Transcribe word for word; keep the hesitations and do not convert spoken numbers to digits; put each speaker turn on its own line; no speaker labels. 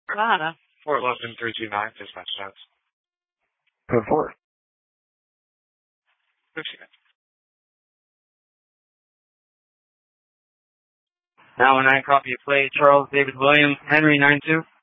Nevada.
Fort Lupton three two nine, dispatch stats.
Code four.
fifty-nine.
Now a nine copy of play, Charles David William, Henry nine two.